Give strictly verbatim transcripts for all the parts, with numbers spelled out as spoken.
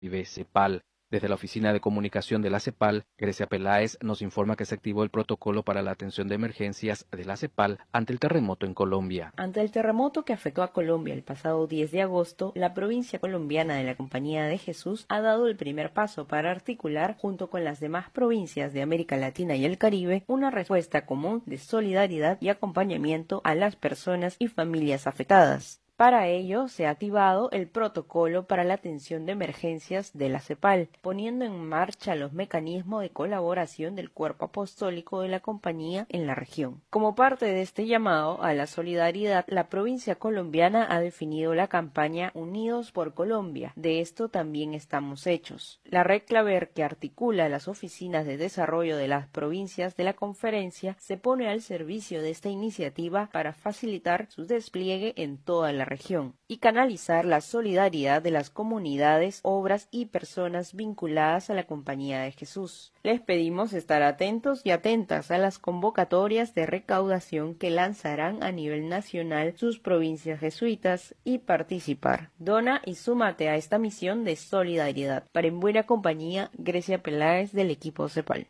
vive CEPAL. Desde la Oficina de Comunicación de la CEPAL, Grecia Peláez nos informa que se activó el protocolo para la atención de emergencias de la CEPAL ante el terremoto en Colombia. Ante el terremoto que afectó a Colombia el pasado diez de agosto, la provincia colombiana de la Compañía de Jesús ha dado el primer paso para articular, junto con las demás provincias de América Latina y el Caribe, una respuesta común de solidaridad y acompañamiento a las personas y familias afectadas. Para ello, se ha activado el protocolo para la atención de emergencias de la CEPAL, poniendo en marcha los mecanismos de colaboración del cuerpo apostólico de la compañía en la región. Como parte de este llamado a la solidaridad, la provincia colombiana ha definido la campaña Unidos por Colombia. De esto también estamos hechos. La red Claver, que articula las oficinas de desarrollo de las provincias de la conferencia, se pone al servicio de esta iniciativa para facilitar su despliegue en toda la región. región y canalizar la solidaridad de las comunidades, obras y personas vinculadas a la Compañía de Jesús. Les pedimos estar atentos y atentas a las convocatorias de recaudación que lanzarán a nivel nacional sus provincias jesuitas y participar. Dona y súmate a esta misión de solidaridad. Para En Buena Compañía, Grecia Peláez del equipo CEPAL.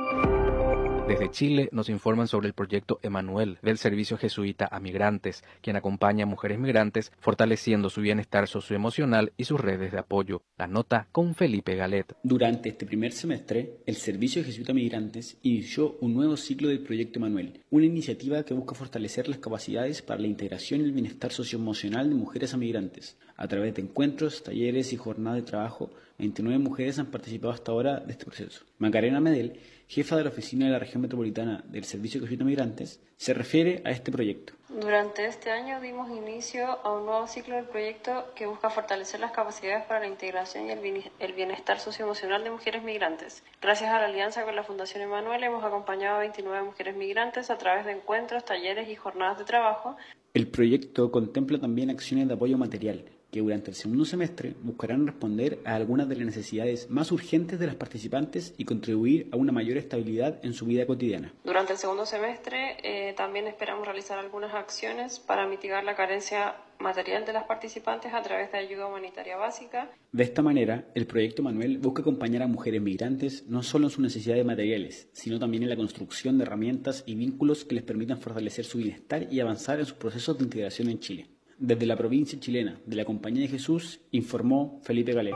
Desde Chile nos informan sobre el proyecto Emanuel del Servicio Jesuita a Migrantes, quien acompaña a mujeres migrantes fortaleciendo su bienestar socioemocional y sus redes de apoyo. La nota con Felipe Galet. Durante este primer semestre, el Servicio Jesuita a Migrantes inició un nuevo ciclo del proyecto Emanuel, una iniciativa que busca fortalecer las capacidades para la integración y el bienestar socioemocional de mujeres a migrantes. A través de encuentros, talleres y jornadas de trabajo, veintinueve mujeres han participado hasta ahora de este proceso. Macarena Medel, jefa de la oficina de la región metropolitana del Servicio Jesuita a Migrantes, se refiere a este proyecto. Durante este año dimos inicio a un nuevo ciclo del proyecto que busca fortalecer las capacidades para la integración y el bienestar socioemocional de mujeres migrantes. Gracias a la alianza con la Fundación Emanuel hemos acompañado a veintinueve mujeres migrantes a través de encuentros, talleres y jornadas de trabajo. El proyecto contempla también acciones de apoyo material, que durante el segundo semestre buscarán responder a algunas de las necesidades más urgentes de las participantes y contribuir a una mayor estabilidad en su vida cotidiana. Durante el segundo semestre eh, también esperamos realizar algunas acciones para mitigar la carencia material de las participantes a través de ayuda humanitaria básica. De esta manera, el proyecto Manuel busca acompañar a mujeres migrantes no solo en sus necesidades materiales, sino también en la construcción de herramientas y vínculos que les permitan fortalecer su bienestar y avanzar en sus procesos de integración en Chile. Desde la provincia chilena de la Compañía de Jesús, informó Felipe Galet.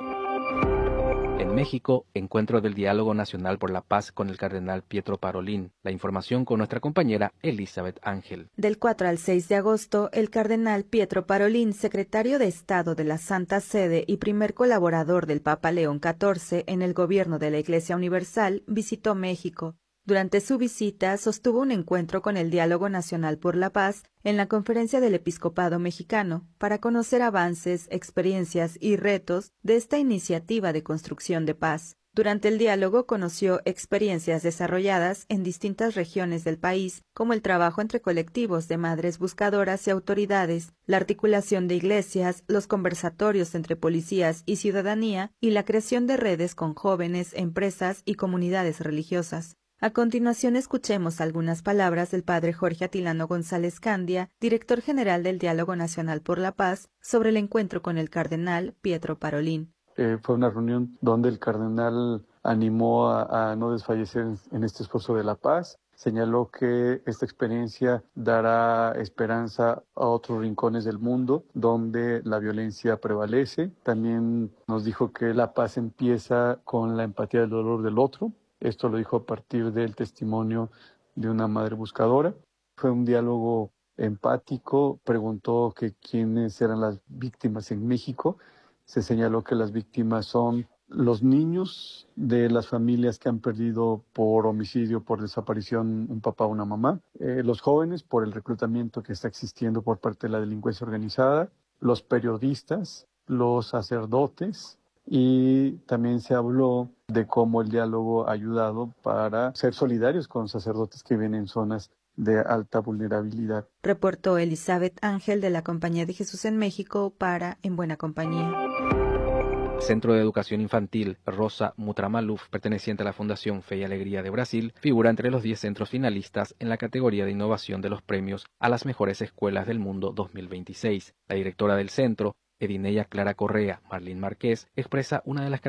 En México, encuentro del Diálogo Nacional por la Paz con el cardenal Pietro Parolin. La información con nuestra compañera Elizabeth Ángel. Del cuatro al seis de agosto, el cardenal Pietro Parolin, secretario de Estado de la Santa Sede y primer colaborador del Papa León catorce en el gobierno de la Iglesia Universal, visitó México. Durante su visita, sostuvo un encuentro con el Diálogo Nacional por la Paz en la Conferencia del Episcopado Mexicano para conocer avances, experiencias y retos de esta iniciativa de construcción de paz. Durante el diálogo conoció experiencias desarrolladas en distintas regiones del país, como el trabajo entre colectivos de madres buscadoras y autoridades, la articulación de iglesias, los conversatorios entre policías y ciudadanía y la creación de redes con jóvenes, empresas y comunidades religiosas. A continuación escuchemos algunas palabras del padre Jorge Atilano González Candia, director general del Diálogo Nacional por la Paz, sobre el encuentro con el cardenal Pietro Parolin. Eh, fue una reunión donde el cardenal animó a, a no desfallecer en, en este esfuerzo de la paz. Señaló que esta experiencia dará esperanza a otros rincones del mundo donde la violencia prevalece. También nos dijo que la paz empieza con la empatía del dolor del otro. Esto lo dijo a partir del testimonio de una madre buscadora. Fue un diálogo empático, preguntó que quiénes eran las víctimas en México. Se señaló que las víctimas son los niños de las familias que han perdido por homicidio, por desaparición, un papá o una mamá, eh, los jóvenes por el reclutamiento que está existiendo por parte de la delincuencia organizada, los periodistas, los sacerdotes, y también se habló de cómo el diálogo ha ayudado para ser solidarios con sacerdotes que viven en zonas de alta vulnerabilidad. Reportó Elizabeth Ángel de la Compañía de Jesús en México para En Buena Compañía. Centro de Educación Infantil Rosa Mutramaluf, perteneciente a la Fundación Fe y Alegría de Brasil, figura entre los diez centros finalistas en la categoría de innovación de los premios a las mejores escuelas del mundo dos mil veintiséis. La directora del centro, Edineya Clara Correa, Marlene Márquez, expresa una de las